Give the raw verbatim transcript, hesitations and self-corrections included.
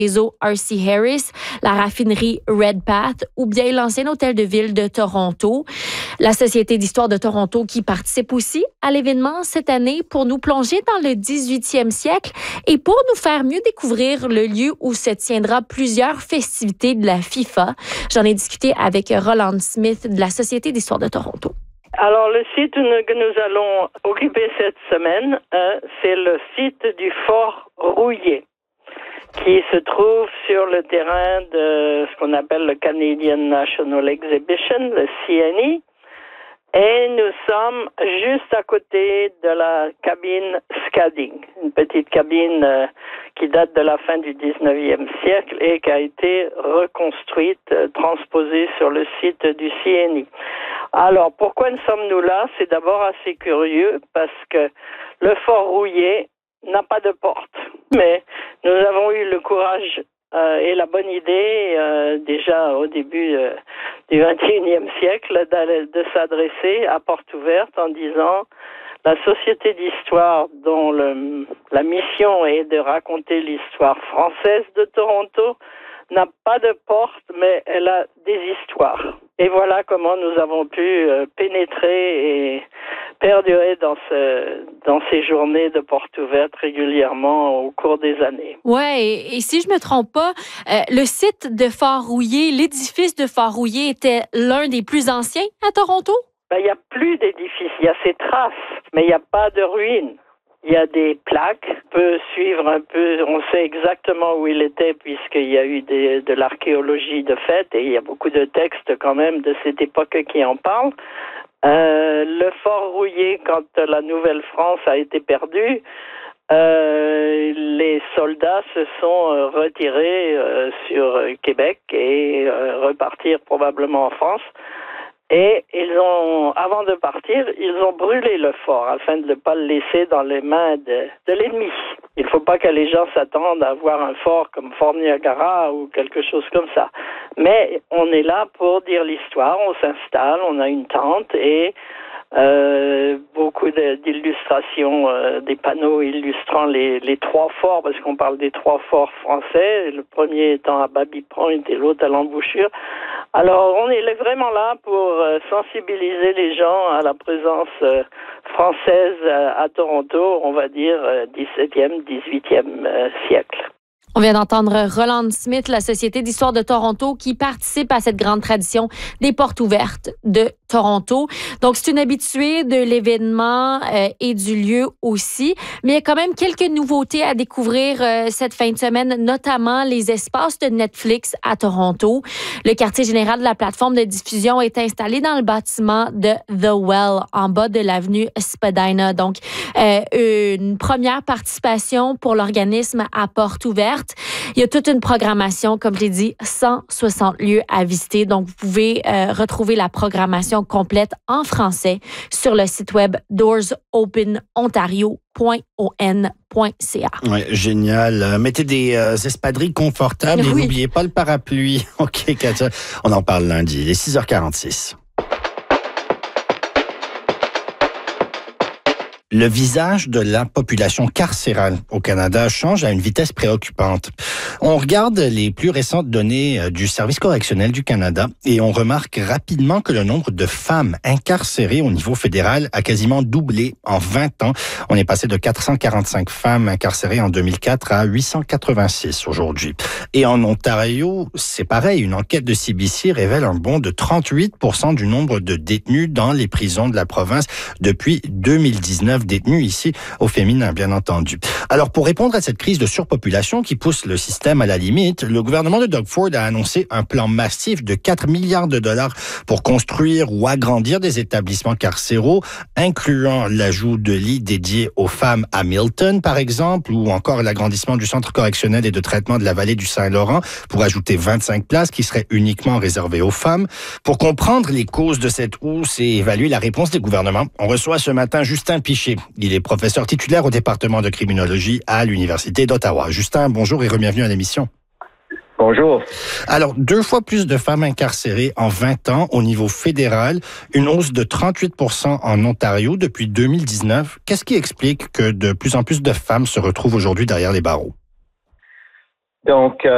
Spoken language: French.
réseau R C Harris, la raffinerie Redpath ou bien l'ancien hôtel de ville de Toronto. La Société d'histoire de Toronto qui participe aussi à l'événement cette année pour nous plonger dans le dix-huitième siècle et pour nous faire mieux découvrir le lieu où se tiendra plusieurs festivités de la FIFA. J'en ai discuté avec Roland Smith de la Société d'histoire de Toronto. Alors, le site que nous allons occuper cette semaine, euh, c'est le site du Fort Rouillé, qui se trouve sur le terrain de ce qu'on appelle le Canadian National Exhibition, le C N E, et nous sommes juste à côté de la cabine Scadding, une petite cabine euh, qui date de la fin du dix-neuvième siècle et qui a été reconstruite, euh, transposée sur le site du C N E. Alors, pourquoi nous sommes-nous là? C'est d'abord assez curieux parce que le Fort Rouillé n'a pas de porte. Mais nous avons eu le courage euh, et la bonne idée, euh, déjà au début euh, du vingt et unième siècle, de s'adresser à porte ouverte en disant la Société d'histoire dont le, la mission est de raconter l'histoire française de Toronto n'a pas de porte, mais elle a des histoires. Et voilà comment nous avons pu euh, pénétrer et perdurer dans, ce, dans ces journées de porte ouverte régulièrement au cours des années. Ouais, et, et si je me trompe pas, euh, le site de Fort Rouillé, l'édifice de Fort Rouillé était l'un des plus anciens à Toronto? Ben, il n'y a plus d'édifice, il y a ces traces, mais il n'y a pas de ruines. Il y a des plaques, on peut suivre un peu, on sait exactement où il était puisqu'il y a eu des, de l'archéologie de fait et il y a beaucoup de textes quand même de cette époque qui en parlent. Euh, le Fort Rouillé, quand la Nouvelle-France a été perdue, euh, les soldats se sont retirés euh, sur Québec et euh, repartirent probablement en France. Et ils ont, avant de partir, ils ont brûlé le fort afin de ne pas le laisser dans les mains de, de l'ennemi. Il ne faut pas que les gens s'attendent à voir un fort comme Fort Niagara ou quelque chose comme ça. Mais on est là pour dire l'histoire, on s'installe, on a une tente et euh, beaucoup de, d'illustrations, euh, des panneaux illustrant les, les trois forts, parce qu'on parle des trois forts français, le premier étant à Baby Point et l'autre à l'embouchure. Alors, on est vraiment là pour euh, sensibiliser les gens à la présence euh, française euh, à Toronto, on va dire euh, dix-septième, dix-huitième euh, siècle. On vient d'entendre Roland Smith, la Société d'histoire de Toronto, qui participe à cette grande tradition des portes ouvertes de Toronto. Donc, c'est une habituée de l'événement euh, et du lieu aussi. Mais il y a quand même quelques nouveautés à découvrir euh, cette fin de semaine, notamment les espaces de Netflix à Toronto. Le quartier général de la plateforme de diffusion est installé dans le bâtiment de The Well, en bas de l'avenue Spadina. Donc, euh, une première participation pour l'organisme à portes ouvertes. Il y a toute une programmation, comme je l'ai dit, cent soixante lieux à visiter. Donc, vous pouvez euh, retrouver la programmation complète en français sur le site web doors open ontario point o n point c a. Ouais, génial. Mettez des euh, espadrilles confortables oui. et n'oubliez pas le parapluie. OK, Katia. On en parle lundi. Il est six heures quarante-six. Le visage de la population carcérale au Canada change à une vitesse préoccupante. On regarde les plus récentes données du Service correctionnel du Canada et on remarque rapidement que le nombre de femmes incarcérées au niveau fédéral a quasiment doublé en vingt ans. On est passé de quatre cent quarante-cinq femmes incarcérées en deux mille quatre à huit cent quatre-vingt-six aujourd'hui. Et en Ontario, c'est pareil. Une enquête de C B C révèle un bond de trente-huit pour cent du nombre de détenus dans les prisons de la province depuis deux mille dix-neuf. Détenus ici au féminin, bien entendu. Alors, pour répondre à cette crise de surpopulation qui pousse le système à la limite, le gouvernement de Doug Ford a annoncé un plan massif de quatre milliards de dollars pour construire ou agrandir des établissements carcéraux, incluant l'ajout de lits dédiés aux femmes à Milton, par exemple, ou encore l'agrandissement du centre correctionnel et de traitement de la vallée du Saint-Laurent pour ajouter vingt-cinq places qui seraient uniquement réservées aux femmes. Pour comprendre les causes de cette hausse et évaluer la réponse des gouvernements, on reçoit ce matin Justin Piché. Il est professeur titulaire au département de criminologie à l'Université d'Ottawa. Justin, bonjour et re-bienvenue à l'émission. Bonjour. Alors, deux fois plus de femmes incarcérées en vingt ans au niveau fédéral, une hausse de trente-huit pour cent en Ontario depuis deux mille dix-neuf. Qu'est-ce qui explique que de plus en plus de femmes se retrouvent aujourd'hui derrière les barreaux? Donc, euh,